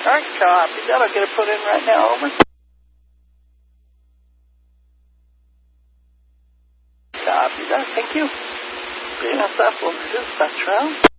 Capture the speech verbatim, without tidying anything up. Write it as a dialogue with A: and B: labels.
A: All right, copy that. I'll get it put in right now. Over. Copy that. Thank you. B N S F will dispatch round.